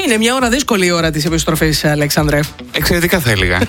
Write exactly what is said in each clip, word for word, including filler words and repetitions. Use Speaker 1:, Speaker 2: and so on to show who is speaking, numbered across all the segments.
Speaker 1: Είναι μια ώρα δύσκολη η ώρα της επιστροφής, Αλέξανδρε.
Speaker 2: Εξαιρετικά θα έλεγα.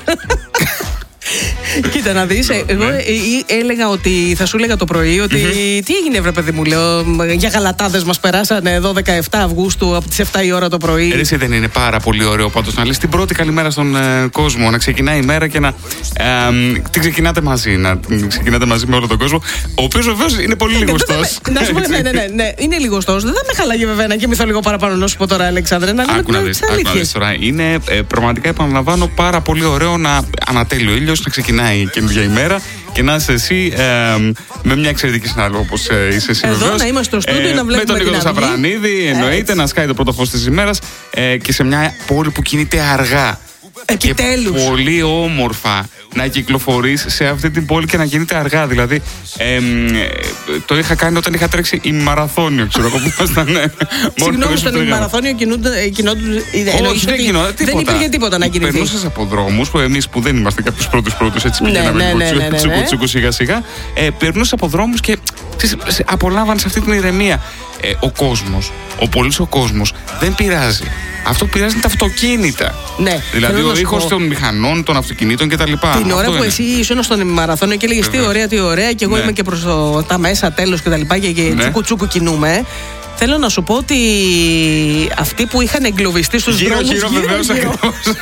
Speaker 1: Κοίτα να δεις, εγώ έλεγα ότι θα σου έλεγα το πρωί ότι mm-hmm. τι έγινε βρε παιδί μου, λέω, για γαλατάδες μας περάσανε εδώ δεκαεφτά Αυγούστου από τις εφτά η ώρα το πρωί.
Speaker 2: Εσύ δεν είναι πάρα πολύ ωραίο πάντως να λες την πρώτη καλημέρα στον ε, κόσμο, να ξεκινάει η μέρα και να ε, την ξεκινάτε μαζί, να την ξεκινάτε μαζί με όλο τον κόσμο, ο οποίος βεβαίως είναι πολύ λιγοστός.
Speaker 1: Να σου πω, ναι, ναι, ναι, ναι, είναι λιγοστός. Δεν θα με χαλάγει βέβαια να κοιμηθώ λίγο παραπάνω, να σου πω τώρα, Αλέξανδρε. Να
Speaker 2: άκου να δεις, άκου να δεις τώρα. Είναι ε, πραγματικά, επαναλαμβάνω, πάρα πολύ ωραίο να ανατέλει ο ήλιος, να ξεκινάει η καινούργια ημέρα και να είσαι εσύ ε, με μια εξαιρετική συνάδελφο όπως ε, είσαι εσύ.
Speaker 1: Εδώ
Speaker 2: βεβαίως,
Speaker 1: να είμαστε στο στούντιο, ε, να βλέπουμε.
Speaker 2: Με τον Νίκο Σαπρανίδη, εννοείται, να σκάει το πρώτο φως της ημέρας ε, και σε μια πόλη που κινείται αργά.
Speaker 1: Επιτέλους.
Speaker 2: Και πολύ όμορφα να κυκλοφορείς σε αυτή την πόλη και να κινείται αργά. Δηλαδή, ε, ε, το είχα κάνει όταν είχα τρέξει ημαραθώνιο, ξέρω εγώ που ήμασταν.
Speaker 1: Συγγνώμη, στον ημαραθώνιο κινούνται.
Speaker 2: Όχι, δεν κινούνται.
Speaker 1: Δεν υπήρχε τίποτα να κινηθεί.
Speaker 2: Περνούσες από δρόμους που εμείς που δεν είμαστε κάποιους πρώτους πρώτους, έτσι πηγαίναμε τσουκου τσουκου σιγά σιγά. Περνούσες από δρόμους και απολάμβανες αυτή την ηρεμία. Ε, ο κόσμος, ο πολύς ο κόσμος δεν πειράζει. Αυτό που πειράζει είναι τα αυτοκίνητα.
Speaker 1: Ναι,
Speaker 2: δηλαδή ο ήχος των μηχανών, των αυτοκινήτων κτλ.
Speaker 1: Την ώρα που είναι. Εσύ ήσουν στον μαραθώνιο και έλεγες τι ωραία, τι ωραία, και εγώ ναι. είμαι και προς το, τα μέσα τέλος κτλ. Και, και, και ναι. τσούκου τσούκου κινούμε. Θέλω να σου πω ότι αυτοί που είχαν εγκλωβιστεί στους
Speaker 2: γύρω,
Speaker 1: δρόμους
Speaker 2: γύρω,
Speaker 1: γύρω,
Speaker 2: βεβαίως,
Speaker 1: γύρω.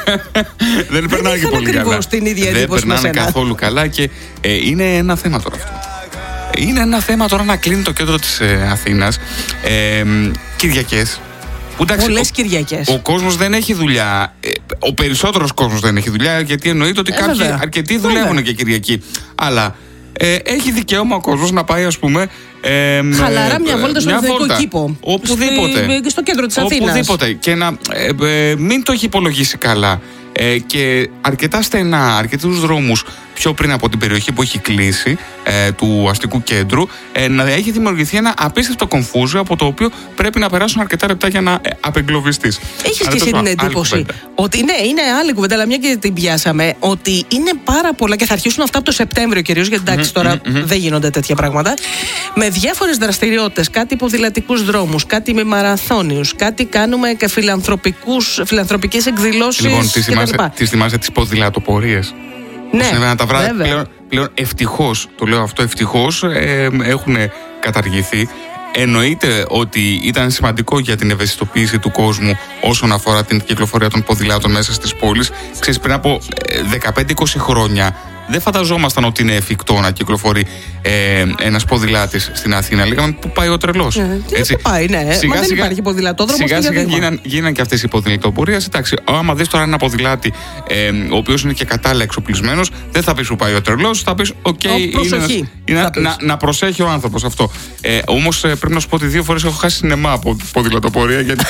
Speaker 2: δεν περνάνε και πολύ καλά.
Speaker 1: Την ίδια
Speaker 2: δεν περνάνε καθόλου καλά και ε, είναι ένα θέμα τώρα αυτό. Είναι ένα θέμα τώρα να κλείνει το κέντρο της ε, Αθήνας ε, Κυριακές.
Speaker 1: Πολλές Κυριακές.
Speaker 2: Ο κόσμος δεν έχει δουλειά. Ε, ο περισσότερος κόσμος δεν έχει δουλειά, γιατί εννοείται ότι ε, κάποιοι βέβαια. αρκετοί δουλεύουν και Κυριακή. Αλλά ε, έχει δικαίωμα ο κόσμος να πάει, ας πούμε. Ε,
Speaker 1: χαλαρά μια βόλτα στον Εθνικό Κήπο.
Speaker 2: Οπουδήποτε.
Speaker 1: Και στο κέντρο της Αθήνας.
Speaker 2: Οπουδήποτε. Και να ε, ε, μην το έχει υπολογίσει καλά. Ε, και αρκετά στενά, αρκετούς δρόμους πιο πριν από την περιοχή που έχει κλείσει ε, του αστικού κέντρου, ε, να έχει δημιουργηθεί ένα απίστευτο κομφούζιο από το οποίο πρέπει να περάσουν αρκετά λεπτά για να ε, απεγκλωβιστείς.
Speaker 1: Έχεις και εσύ την εντύπωση ότι ναι, είναι άλλη κουβέντα, αλλά μια και την πιάσαμε, ότι είναι πάρα πολλά και θα αρχίσουν αυτά από το Σεπτέμβριο κυρίως, γιατί εντάξει, mm-hmm, τώρα mm-hmm. δεν γίνονται τέτοια πράγματα. Με διάφορες δραστηριότητες, κάτι ποδηλατικούς δρόμους, κάτι με μαραθώνιους, κάτι κάνουμε και φιλανθρωπικές εκδηλώσεις.
Speaker 2: Λοιπόν, τις θυμάσαι τις ποδηλατοπορίες.
Speaker 1: Ναι,
Speaker 2: να τα βράδυ, πλέον, πλέον ευτυχώς, το λέω αυτό ευτυχώς, ε, έχουν καταργηθεί. Εννοείται ότι ήταν σημαντικό για την ευαισθητοποίηση του κόσμου όσον αφορά την κυκλοφορία των ποδηλάτων μέσα στις πόλεις. Ξέρεις, πριν από δεκαπέντε είκοσι χρόνια δεν φανταζόμασταν ότι είναι εφικτό να κυκλοφορεί ε, ένας ποδηλάτης στην Αθήνα. Λέγαμε πού πάει ο τρελός.
Speaker 1: Ε, έτσι, πού πάει, ναι. Σιγά, Μα δεν σιγά, υπάρχει ποδηλατόδρομος.
Speaker 2: Σιγά σιγά γίναν, γίναν και αυτές οι ποδηλατοπορίες. Εντάξει, άμα δεις τώρα ένα ποδηλάτη ε, ο οποίος είναι και κατάλληλα εξοπλισμένος, δεν θα πεις που πάει ο τρελός, θα πεις οκ, okay, είναι, είναι, να, να προσέχει ο άνθρωπος αυτό. Ε, όμως ε, πρέπει να σου πω ότι δύο φορές έχω χάσει σινεμά από ποδηλατοπορία, γιατί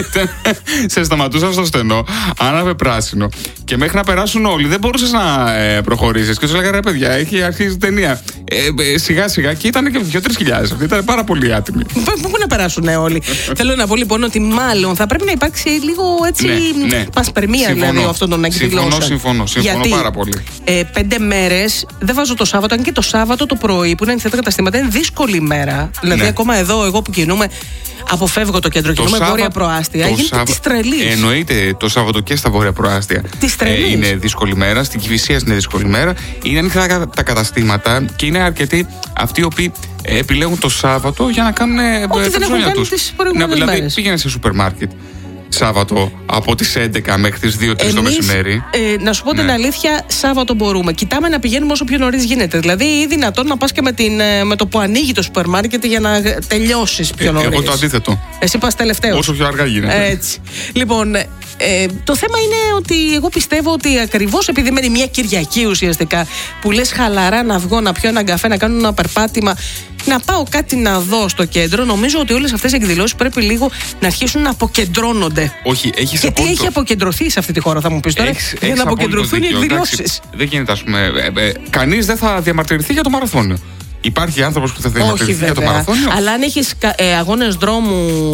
Speaker 2: σε σταματούσαν στο στενό, άναβε πράσινο και μέχρι να περάσουν όλοι δεν μπορούσες να ε, προχωρήσεις. Και του έλεγα ρε παιδιά, έχει αρχίσει η ταινία. Ε, ε, σιγά σιγά και ήταν και δύο-τρεις χιλιάδες. Αυτή ήταν πάρα πολύ άτιμη.
Speaker 1: Πού να περάσουν όλοι. Θέλω να πω λοιπόν ότι μάλλον θα πρέπει να υπάρξει λίγο έτσι. Ναι, ναι. Πασπερμία δηλαδή αυτών των εκδηλώσεων.
Speaker 2: Συμφωνώ, συμφωνώ, συμφωνώ
Speaker 1: Γιατί,
Speaker 2: πάρα πολύ.
Speaker 1: Ε, πέντε μέρες, δεν βάζω το Σάββατο, αν και το Σάββατο το πρωί που είναι ανοιχτά τα καταστήματα, είναι δύσκολη ημέρα. Δηλαδή, ναι. ακόμα εδώ, εγώ που κινούμαι, αποφεύγω το κέντρο, κινούμαι βόρεια προάστια. Γίνεται Σάββα... τη τρελή.
Speaker 2: Εννοείται το Σάββατο και στα βόρεια προάστια.
Speaker 1: Τη τρελή.
Speaker 2: Ε, είναι δύσκολη μέρα, στην Κηφισίας είναι δύσκολη μέρα. Είναι ανοιχτά τα καταστήματα και είναι αρκετοί αυτοί οι οποίοι επιλέγουν το Σάββατο για να κάνουν
Speaker 1: ό,τι δεν έχουν κάνει τις προηγούμενες μέρες.
Speaker 2: Δηλαδή πήγαινε σε σούπερ μάρκετ Σάββατο από τις έντεκα μέχρι τις δύο τρεις το μεσημέρι.
Speaker 1: Ε, να σου πω ναι. την αλήθεια, Σάββατο μπορούμε. Κοιτάμε να πηγαίνουμε όσο πιο νωρίς γίνεται. Δηλαδή, ή δυνατόν να πας και με, την, με το που ανοίγει το σούπερ μάρκετ για να τελειώσεις πιο νωρίς.
Speaker 2: Ε, εγώ το αντίθετο.
Speaker 1: Εσύ πας τελευταίος.
Speaker 2: Όσο πιο αργά γίνεται.
Speaker 1: Έτσι. Λοιπόν, ε, το θέμα είναι ότι εγώ πιστεύω ότι ακριβώς επειδή μένει μια Κυριακή ουσιαστικά που λες χαλαρά να βγω, να πιω έναν καφέ, να κάνω ένα περπάτημα, να πάω κάτι να δω στο κέντρο, νομίζω ότι όλες αυτές οι εκδηλώσεις πρέπει λίγο να αρχίσουν να αποκεντρώνονται.
Speaker 2: Όχι, έχεις
Speaker 1: και τι έχει αποκεντρωθεί σε αυτή τη χώρα, θα μου πεις τώρα, έχεις, για έχεις να αποκεντρωθούν οι εκδηλώσεις.
Speaker 2: Δεν γίνεται, ας πούμε. Ε, ε, κανείς δεν θα διαμαρτυρηθεί για το μαραθώνιο. Υπάρχει άνθρωπος που θα διαμαρτυρηθεί για το μαραθώνιο.
Speaker 1: Αλλά αν έχεις ε, αγώνες δρόμου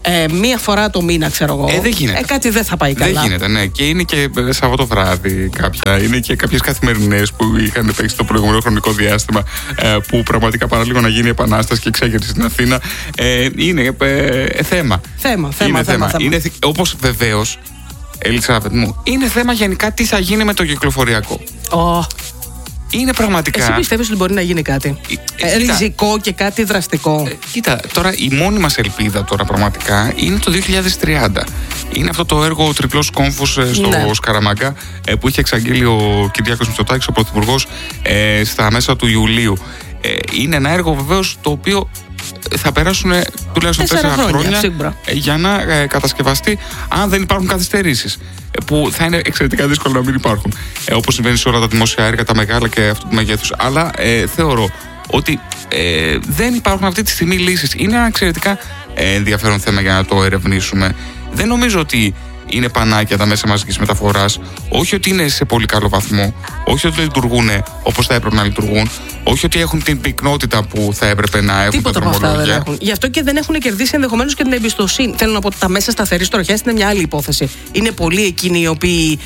Speaker 1: ε, μία φορά το μήνα, ξέρω εγώ.
Speaker 2: Ε, δεν γίνεται.
Speaker 1: Ε, κάτι δεν θα πάει καλά.
Speaker 2: Δεν γίνεται, ναι. Και είναι και Σαββατοβράδυ κάποια. Είναι και κάποιες καθημερινές που είχαν παίξει το προηγούμενο χρονικό διάστημα, ε, που πραγματικά παραλίγο να γίνει επανάσταση και εξέγερση στην Αθήνα. Ε, είναι ε, θέμα.
Speaker 1: Θέμα, θέμα,
Speaker 2: είναι
Speaker 1: θέμα. θέμα.
Speaker 2: Είναι, όπως βεβαίως, Ελισάβετ μου, είναι θέμα γενικά τι θα γίνει με το κυκλοφοριακό.
Speaker 1: Oh.
Speaker 2: Είναι πραγματικά.
Speaker 1: Εσύ πιστεύεις ότι μπορεί να γίνει κάτι ε, ε, ριζικό και κάτι δραστικό?
Speaker 2: Ε, κοίτα, τώρα η μόνη μας ελπίδα τώρα πραγματικά είναι το δύο χιλιάδες τριάντα. Είναι αυτό το έργο ο τριπλός κόμβος ε, στο ναι. Σκαραμαγκά, ε, που είχε εξαγγείλει ο Κυριάκος Μητσοτάκης, ο Πρωθυπουργός, ε, στα μέσα του Ιουλίου. Ε, είναι ένα έργο βεβαίως το οποίο θα περάσουν τουλάχιστον τέσσερα χρόνια, χρόνια για να ε, κατασκευαστεί, αν δεν υπάρχουν καθυστερήσεις, ε, που θα είναι εξαιρετικά δύσκολο να μην υπάρχουν, ε, όπως συμβαίνει σε όλα τα δημόσια έργα, τα μεγάλα και αυτού του μεγέθους. Αλλά ε, θεωρώ ότι ε, δεν υπάρχουν αυτή τη στιγμή λύσεις. Είναι ένα εξαιρετικά ε, ενδιαφέρον θέμα για να το ερευνήσουμε. Δεν νομίζω ότι είναι πανάκια τα μέσα μαζικής μεταφοράς. Όχι ότι είναι σε πολύ καλό βαθμό. Όχι ότι λειτουργούν όπως θα έπρεπε να λειτουργούν. Όχι ότι έχουν την πυκνότητα που θα έπρεπε να έχουν.
Speaker 1: Τίποτα από αυτά δεν έχουν. Γι' αυτό και δεν έχουν κερδίσει ενδεχομένως και την εμπιστοσύνη. Θέλω να πω ότι τα μέσα σταθερής τροχιάς είναι μια άλλη υπόθεση. Είναι πολλοί εκείνοι οι οποίοι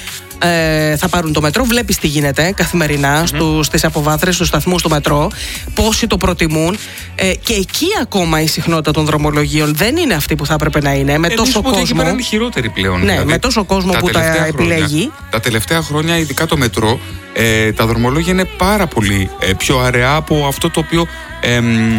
Speaker 1: ε, θα πάρουν το μετρό. Βλέπεις τι γίνεται καθημερινά mm-hmm. στις αποβάθρες, στους σταθμούς του μετρό. Πόσοι το προτιμούν. Ε, και εκεί ακόμα η συχνότητα των δρομολογίων δεν είναι αυτή που θα έπρεπε να είναι. Με τόσο κόσμο.
Speaker 2: Είναι χειρότερη πλέον.
Speaker 1: Ναι,
Speaker 2: δηλαδή,
Speaker 1: με τόσο κόσμο τα που τα χρόνια, επιλέγει.
Speaker 2: Τα τελευταία χρόνια, ειδικά το μετρό, ε, τα δρομολόγια είναι πάρα πολύ ε, πιο αραιά από αυτό το οποίο ε,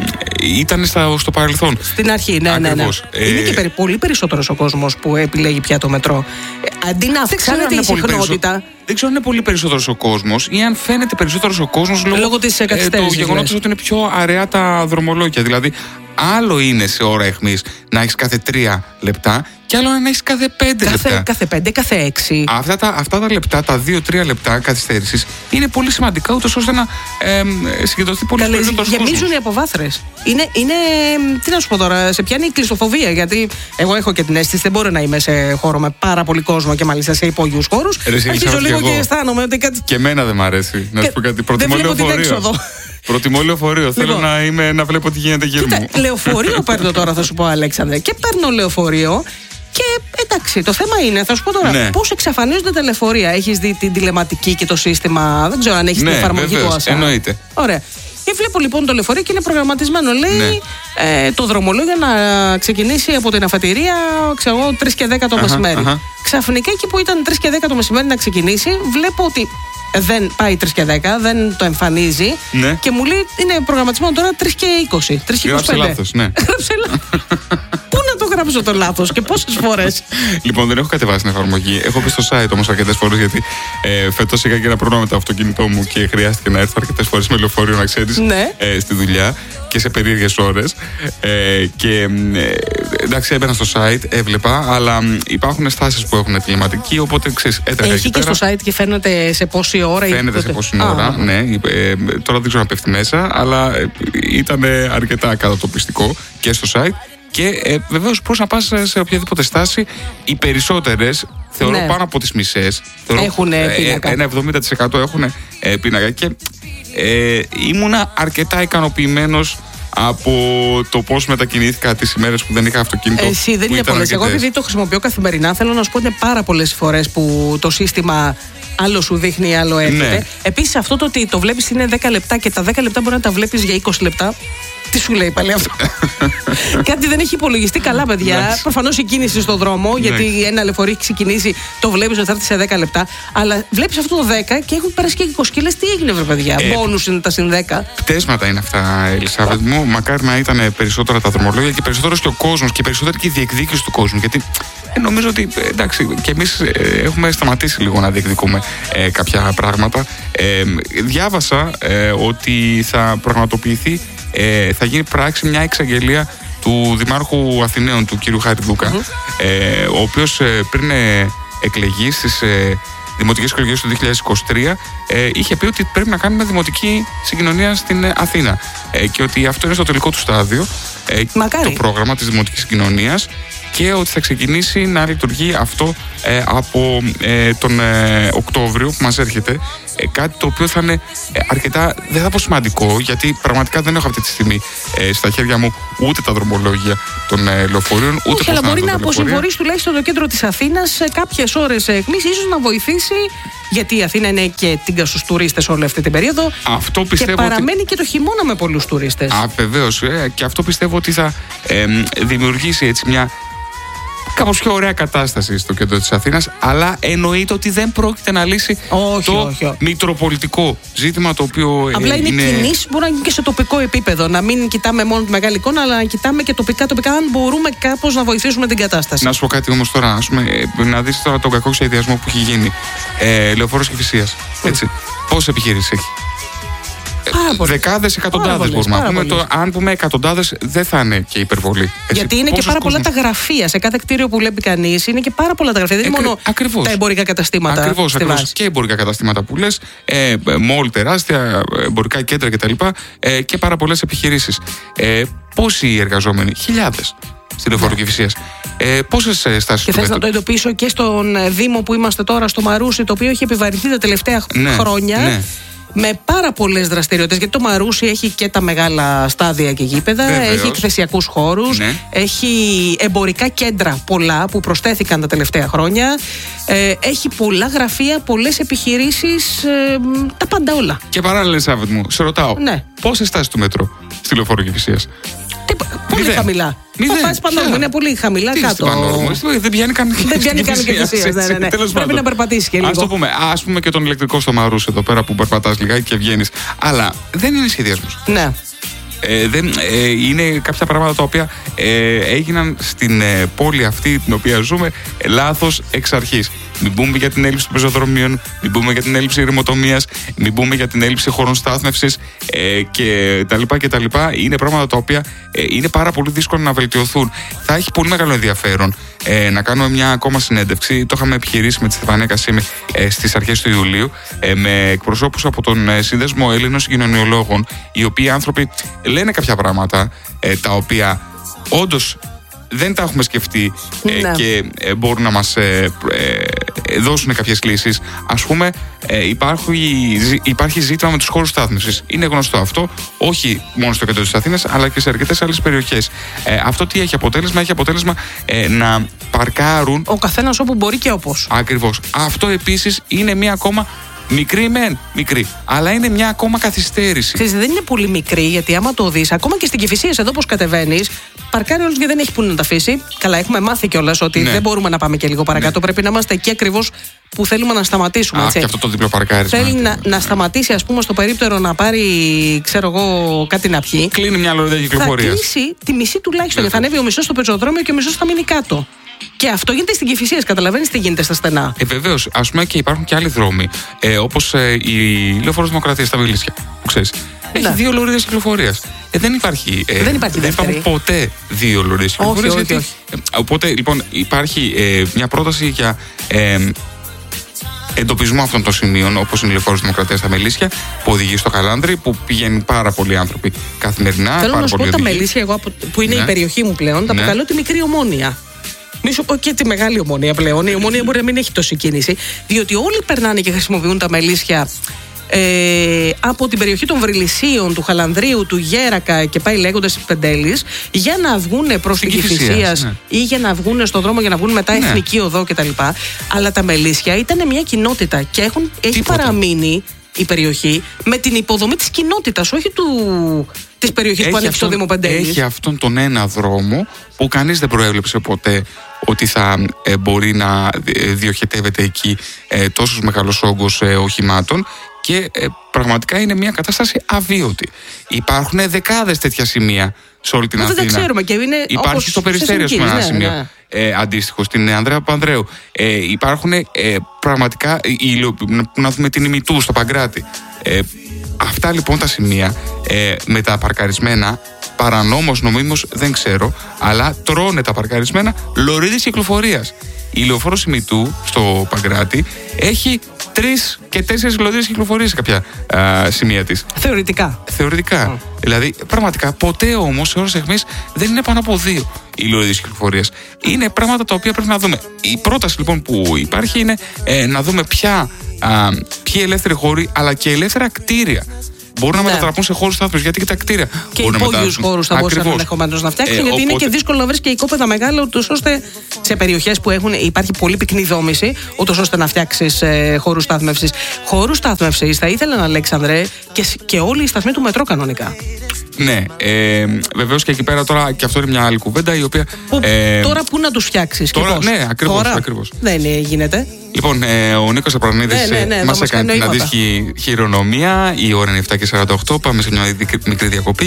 Speaker 2: ήταν στα, στο παρελθόν.
Speaker 1: Στην αρχή, ναι, ναι, ναι. Ε, είναι και περι, πολύ περισσότερος ο κόσμος που επιλέγει πια το μετρό. Ε, αντί να αυξάνεται η συχνότητα.
Speaker 2: Δεν ξέρω αν είναι πολύ περισσότερος ο κόσμος ή αν φαίνεται περισσότερος ο κόσμος λόγω,
Speaker 1: λόγω της
Speaker 2: ε, του γεγονότος ότι είναι πιο αραιά τα δρομολόγια. Δηλαδή, άλλο είναι σε ώρα αιχμής να έχεις κάθε τρία λεπτά και άλλο να έχεις κάθε πέντε
Speaker 1: κάθε,
Speaker 2: λεπτά.
Speaker 1: Κάθε πέντε, κάθε έξι.
Speaker 2: Αυτά τα, αυτά τα λεπτά, τα δύο τρία λεπτά καθυστέρησης είναι πολύ σημαντικά, ούτως ώστε να ε, συγκεντρωθεί πολύ περισσότερος κόσμος.
Speaker 1: Γεμίζουν οι αποβάθρες. Είναι, είναι, τι να σου πω τώρα, σε πιάνει η κλειστοφοβία. Γιατί εγώ έχω και την αίσθηση, δεν μπορώ να είμαι σε χώρο με πάρα πολύ κόσμο και μάλιστα σε υπόγειους χώρους. Αρχίζω λίγο και, και αισθάνομαι ότι κάτι.
Speaker 2: Και εμένα δεν μ' αρέσει. Να σου πω κάτι.
Speaker 1: Προτιμώ λεωφορείο.
Speaker 2: Προτιμώ λεωφορείο. Λοιπόν, θέλω να, είμαι, να βλέπω τι γίνεται γύρω μου.
Speaker 1: Λεωφορείο παίρνω τώρα, θα σου πω, Αλέξανδρε. Και παίρνω λεωφορείο. Και εντάξει, το θέμα είναι, θα σου πω τώρα, ναι. πώς εξαφανίζονται τα λεωφορεία. Έχεις δει την τηλεματική και το σύστημα, δεν ξέρω αν έχεις ναι, την εφαρμογή του ΑΣΑ.
Speaker 2: Εννοείται.
Speaker 1: Ωραία. Και βλέπω λοιπόν το λεωφορείο και είναι προγραμματισμένο. Λέει ναι. ε, το δρομολόγιο να ξεκινήσει από την αφετηρία, ξέρω εγώ, τρεις και δέκα το αχα, μεσημέρι. Αχα. Ξαφνικά εκεί που ήταν τρεις και δέκα το μεσημέρι να ξεκινήσει, βλέπω ότι δεν πάει τρεις και δέκα, δεν το εμφανίζει.
Speaker 2: Ναι.
Speaker 1: Και μου λέει είναι προγραμματισμένο τώρα τρεις και είκοσι. τρεις και είκοσι πέντε.
Speaker 2: Γράψε λάθος, ναι.
Speaker 1: Πού να το γράψω το λάθος και πόσες φορές?
Speaker 2: Λοιπόν, δεν έχω κατεβάσει την εφαρμογή. Έχω πει στο site όμως αρκετές φορές, γιατί ε, φέτος είχα και ένα πρόβλημα με το αυτοκίνητό μου και χρειάστηκε να έρθω αρκετές φορές με λεωφορείο, να ξέρεις,
Speaker 1: ναι.
Speaker 2: ε, στη δουλειά και σε περίεργες ώρες. Ε, και ε, εντάξει, έμπαινα στο site, έβλεπα, αλλά υπάρχουν στάσεις που έχουν τηλεματική, οπότε ξέρεις, έτρεχα.
Speaker 1: Έχει
Speaker 2: εκεί
Speaker 1: και
Speaker 2: πέρα.
Speaker 1: Στο site και φαίνεται σε πόση ώρα.
Speaker 2: Φαίνεται σε πόση ώρα, ah. ναι. Ε, τώρα δεν ξέρω να πέφτει μέσα, αλλά ε, ήταν αρκετά κατατοπιστικό και στο site. Και ε, βεβαίως πώς να πας σε οποιαδήποτε στάση, οι περισσότερες, θεωρώ ναι. πάνω από τις μισές,
Speaker 1: έχουν
Speaker 2: ε,
Speaker 1: πίνακα.
Speaker 2: Ένα εβδομήντα τοις εκατό έχουν ε, πίνακα. Και ε, ήμουνα αρκετά ικανοποιημένος από το πώς μετακινήθηκα τις ημέρες που δεν είχα αυτοκίνητο.
Speaker 1: Εσύ δεν είναι πολλές. Εγώ επειδή το χρησιμοποιώ καθημερινά, θέλω να σου πω ότι είναι πάρα πολλές φορές που το σύστημα άλλο σου δείχνει, άλλο έρχεται. Ναι. Επίσης αυτό το ότι το βλέπεις είναι δέκα λεπτά και τα δέκα λεπτά μπορεί να τα βλέπεις για είκοσι λεπτά. Τι σου λέει πάλι αυτό? Κάτι δεν έχει υπολογιστεί καλά, παιδιά. Προφανώς η κίνηση στον δρόμο, γιατί ένα λεωφορείο έχει ξεκινήσει, το βλέπεις ότι θα έρθει σε δέκα λεπτά. Αλλά βλέπεις αυτό το δέκα και έχουν περάσει και είκοσι και λες τι έγινε, βρε παιδιά. Ε, Μπόνους είναι τα συν δέκα.
Speaker 2: Πτέσματα είναι αυτά, Ελισάβετ μου. Μακάρι να ήταν περισσότερα τα δρομολόγια και περισσότερος και ο κόσμος και περισσότερη και η διεκδίκηση του κόσμου. Γιατί ε, νομίζω ότι εντάξει, και εμείς ε, έχουμε σταματήσει λίγο να διεκδικούμε ε, κάποια πράγματα. Ε, διάβασα ε, ότι θα πραγματοποιηθεί. Ε, θα γίνει πράξη μια εξαγγελία του Δημάρχου Αθηναίων, του κ. Χάρη-Δούκα, mm-hmm. ε, ο οποίος ε, πριν ε, εκλεγεί στις ε, δημοτικές εκλογές του δύο χιλιάδες είκοσι τρία ε, είχε πει ότι πρέπει να κάνουμε δημοτική συγκοινωνία στην ε, Αθήνα ε, και ότι αυτό είναι στο τελικό του στάδιο ε, το πρόγραμμα της δημοτικής συγκοινωνίας και ότι θα ξεκινήσει να λειτουργεί αυτό ε, από ε, τον ε, Οκτώβριο που μας έρχεται ε, κάτι το οποίο θα είναι ε, αρκετά, δεν θα πω σημαντικό, γιατί πραγματικά δεν έχω αυτή τη στιγμή ε, στα χέρια μου ούτε τα δρομολόγια των ε, λεωφορείων, ούτε
Speaker 1: όχι, αλλά μπορεί να αποσυμφορήσει τουλάχιστον το κέντρο της Αθήνας σε κάποιες ώρες κλείσει, ίσως να βοηθήσει, γιατί η Αθήνα είναι και τίγκα στους τουρίστες όλη αυτή την περίοδο.
Speaker 2: Αυτό πιστεύω.
Speaker 1: Και παραμένει
Speaker 2: ότι...
Speaker 1: και το χειμώνα με πολλούς τουρίστες.
Speaker 2: Α, βεβαίως. Ε, και αυτό πιστεύω ότι θα ε, δημιουργήσει έτσι μια κάπως πιο ωραία κατάσταση στο κέντρο της Αθήνας, αλλά εννοείται ότι δεν πρόκειται να λύσει
Speaker 1: όχι,
Speaker 2: το
Speaker 1: όχι, όχι.
Speaker 2: μητροπολιτικό ζήτημα, το οποίο
Speaker 1: απλά
Speaker 2: ε,
Speaker 1: είναι, είναι κινήσεις που μπορεί να γίνει και σε τοπικό επίπεδο. Να μην κοιτάμε μόνο τη μεγάλη εικόνα, αλλά να κοιτάμε και τοπικά, τοπικά, αν μπορούμε κάπως να βοηθήσουμε την κατάσταση.
Speaker 2: Να σου πω κάτι όμως τώρα, ας πούμε, να δεις τώρα τον κακό σχεδιασμό που έχει γίνει. Ε, Λεωφόρος Κηφισίας. Έτσι. Πόσες επιχειρήσεις έχει? Δεκάδες, εκατοντάδες μπορούμε να πούμε. Το, αν πούμε εκατοντάδες, δεν θα είναι και υπερβολή. Έτσι.
Speaker 1: Γιατί είναι
Speaker 2: πόσους
Speaker 1: και πάρα
Speaker 2: κόσμος...
Speaker 1: πολλά τα γραφεία. Σε κάθε κτίριο που βλέπει κανείς είναι και πάρα πολλά τα γραφεία. Δεν είναι
Speaker 2: Εκ,
Speaker 1: μόνο
Speaker 2: ακριβώς.
Speaker 1: τα εμπορικά καταστήματα.
Speaker 2: Ακριβώς, ακριβώς. Και εμπορικά καταστήματα που λες, ε, μόλ τεράστια, εμπορικά κέντρα κτλ. Ε, και πάρα πολλές επιχειρήσεις. Ε, πόσοι εργαζόμενοι? Χιλιάδες στη Λεωφόρο Κηφισίας. Ε, Πόσες στάσεις?
Speaker 1: Και θες να το εντοπίσω και στον Δήμο που είμαστε τώρα, στο Μαρούσι, το οποίο έχει επιβαρυνθεί τα τελευταία
Speaker 2: ναι,
Speaker 1: χρόνια.
Speaker 2: Ναι.
Speaker 1: Με πάρα πολλές δραστηριότητες. Γιατί το Μαρούσι έχει και τα μεγάλα στάδια και γήπεδα,
Speaker 2: Βεβαίως.
Speaker 1: Έχει εκθεσιακούς χώρους,
Speaker 2: ναι.
Speaker 1: Έχει εμπορικά κέντρα πολλά που προσθέθηκαν τα τελευταία χρόνια. Ε, έχει πολλά γραφεία, πολλές επιχειρήσεις, ε, τα πάντα όλα.
Speaker 2: Και παράλληλα, Σάββατ μου, σε ρωτάω,
Speaker 1: ναι.
Speaker 2: πόσες στάσεις του μέτρο στη Λεωφόρο Κηφισίας?
Speaker 1: Πολύ
Speaker 2: Μηδέν.
Speaker 1: χαμηλά.
Speaker 2: Μηδέν.
Speaker 1: Πας Πανόρμου είναι πολύ χαμηλά.
Speaker 2: Τι
Speaker 1: κάτω.
Speaker 2: Δεν πιάνει καν
Speaker 1: Δεν πιάνει καν και Κηφισίας. Ναι, ναι, ναι. Πρέπει να περπατήσει και λίγο.
Speaker 2: Ας το πούμε, ας πούμε και τον ηλεκτρικό στο Μαρούσι εδώ πέρα που περπατάς λιγάκι και βγαίνεις. Αλλά δεν είναι σχεδιασμός.
Speaker 1: Ναι.
Speaker 2: Ε, δεν, ε, είναι κάποια πράγματα τα οποία ε, έγιναν στην ε, πόλη αυτή την οποία ζούμε ε, λάθος εξ αρχής. Μην πούμε για την έλλειψη των πεζοδρομίων, μην πούμε για την έλλειψη ρημοτομίας, μην πούμε για την έλλειψη χώρων στάθμευσης ε, και τα λοιπά και τα λοιπά. Είναι πράγματα τα οποία ε, είναι πάρα πολύ δύσκολο να βελτιωθούν. Θα έχει πολύ μεγάλο ενδιαφέρον ε, να κάνουμε μια ακόμα συνέντευξη. Το είχαμε επιχειρήσει με τη Στεφανία Κασίμη ε, στις αρχές του Ιουλίου ε, με εκπροσώπους από τον ε, Σύνδεσμο Έλληνων Συγκοινωνιολόγων, οι οποίοι άνθρωποι λένε κάποια πράγματα ε, τα οποία όντως δεν τα έχουμε σκεφτεί ε,
Speaker 1: ναι.
Speaker 2: και ε, μπορούν να μας ε, ε, δώσουν κάποιες λύσεις. Ας πούμε, ε, υπάρχει, υπάρχει ζήτημα με τους χώρους στάθμευσης. Είναι γνωστό αυτό, όχι μόνο στο κέντρο της Αθήνας, αλλά και σε αρκετές άλλες περιοχές. Ε, αυτό τι έχει αποτέλεσμα? Έχει αποτέλεσμα ε, να παρκάρουν
Speaker 1: ο καθένας όπου μπορεί και όπως.
Speaker 2: Ακριβώς. Αυτό επίσης είναι μία ακόμα μικρή μεν, μικρή, αλλά είναι μια ακόμα καθυστέρηση.
Speaker 1: Ξέρεις, δεν είναι πολύ μικρή, γιατί άμα το δεις, ακόμα και στην Κηφισίας εδώ πως κατεβαίνεις, παρκάρει όλος και δεν έχει που να τα αφήσει. Καλά, έχουμε μάθει κιόλας ότι ναι. δεν μπορούμε να πάμε και λίγο παρακάτω. Ναι. Πρέπει να είμαστε εκεί ακριβώς που θέλουμε να σταματήσουμε.
Speaker 2: Α,
Speaker 1: έτσι.
Speaker 2: και αυτό το διπλό παρκάρισμα.
Speaker 1: Θέλει να, να σταματήσει, ας πούμε, στο περίπτερο να πάρει, ξέρω εγώ, κάτι να πιει.
Speaker 2: Κλείνει μια λωρίδα κυκλοφορίας.
Speaker 1: Θα κλείσει τη μισή τουλάχιστον. Ναι. Θα ανέβει ο μισός στο πεζοδρόμιο και ο μισός θα μείνει κάτω. Και αυτό γίνεται στην Κηφισίας, καταλαβαίνεις τι γίνεται στα στενά.
Speaker 2: Ε, βεβαίως. Ας πούμε και υπάρχουν και άλλοι δρόμοι. Ε, όπως ε, η Λεωφόρος Δημοκρατίας στα Μελίσια. Που ξέρεις. Έχει ναι. δύο λωρίδες κυκλοφορίας. Ε, δεν υπάρχει. Ε,
Speaker 1: δεν υπάρχει
Speaker 2: δεν υπάρχουν ποτέ δύο λωρίδες κυκλοφορίας.
Speaker 1: Όχι,
Speaker 2: γιατί,
Speaker 1: όχι, όχι.
Speaker 2: Ε, οπότε λοιπόν υπάρχει ε, μια πρόταση για. Ε, εντοπισμό αυτών των σημείων, όπως είναι η Λεωφόρος Δημοκρατίας στα Μελίσια, που οδηγεί στο Καλάνδρι, που πηγαίνουν πάρα πολλοί άνθρωποι καθημερινά.
Speaker 1: Θέλω
Speaker 2: πάρα
Speaker 1: να σου πω
Speaker 2: οδηγοί.
Speaker 1: Τα Μελίσια, εγώ, που είναι ναι. η περιοχή μου πλέον, τα
Speaker 2: ναι.
Speaker 1: αποκαλώ τη μικρή Ομόνια. Μη σου πω και τη μεγάλη Ομόνια πλέον. Η Ομόνια μπορεί να μην έχει τόση κίνηση, διότι όλοι περνάνε και χρησιμοποιούν τα Μελίσια ε, από την περιοχή των Βρυλισίων, του Χαλανδρίου, του Γέρακα και πάει λέγοντας της Πεντέλης, για να βγουν προς την Κηφισίας ναι. ή για να βγουν στον δρόμο για να βγουν μετά ναι. Εθνική Οδό κτλ. Αλλά τα Μελίσια ήταν μια κοινότητα και έχουν, έχει παραμείνει η περιοχή με την υποδομή της κοινότητας, όχι του, της περιοχής που ανήκει στο Δήμο Πεντέλης.
Speaker 2: Έχει αυτόν τον ένα δρόμο που κανείς δεν προέβλεψε ποτέ ότι θα ε, μπορεί να διοχετεύεται εκεί ε, τόσος μεγάλος όγκος ε, οχημάτων και ε, πραγματικά είναι μια κατάσταση αβίωτη. Υπάρχουν δεκάδες τέτοια σημεία σε όλη την
Speaker 1: Μα
Speaker 2: Αθήνα.
Speaker 1: Δεν ξέρουμε και είναι
Speaker 2: υπάρχει στο Περιστέρι με ένα ναι, σημείο ναι. Ε, αντίστοιχο, στην Ανδρέα Παπανδρέου. Ε, υπάρχουν ε, πραγματικά, η, να δούμε την Ημιτού στο Παγκράτη. Ε, αυτά λοιπόν τα σημεία ε, με τα παρκαρισμένα παρανόμως, νομίμως, δεν ξέρω, αλλά τρώνε τα παρκαρισμένα λωρίδες κυκλοφορίας. Η λεωφόρο Ημιτού στο Παγκράτη έχει τρεις και τέσσερις λωρίδες κυκλοφορίας σε κάποια α, σημεία της.
Speaker 1: Θεωρητικά.
Speaker 2: Θεωρητικά. Oh. Δηλαδή, πραγματικά, ποτέ όμως σε ώρες αιχμής δεν είναι πάνω από δύο οι λωρίδες κυκλοφορίας. Είναι πράγματα τα οποία πρέπει να δούμε. Η πρόταση λοιπόν που υπάρχει είναι ε, να δούμε ποια, α, ποιοι ελεύθεροι χώροι αλλά και ελεύθερα κτίρια μπορούν ναι. να μετατραπούν σε χώρους στάθμευσης, γιατί και τα κτίρια.
Speaker 1: Και υπόγειους χώρους θα μπορούσαν ενδεχομένως να φτιάξουν, ε, γιατί οπότε... είναι και δύσκολο να βρεις και οικόπεδα μεγάλα, ούτως ώστε σε περιοχές που έχουν, υπάρχει πολύ πυκνή δόμηση, ούτως ώστε να φτιάξεις ε, χώρους στάθμευσης. Χώρους στάθμευσης θα ήθελαν, Αλέξανδρε, και, και όλοι οι σταθμοί του μετρό κανονικά.
Speaker 2: Ναι, ε, βεβαίως και εκεί πέρα τώρα, και αυτό είναι μια άλλη κουβέντα η οποία.
Speaker 1: Που, ε, τώρα πού να τους φτιάξεις και πώς?
Speaker 2: Ναι, ακριβώς. ακριβώς.
Speaker 1: Δεν γίνεται.
Speaker 2: Λοιπόν, ε, ο Νίκος Απρανίδης ναι, ναι, ναι, μας έκανε την αντίστοιχη χειρονομία. Η ώρα είναι επτά και σαράντα οκτώ. Πάμε σε μια μικρή διακοπή.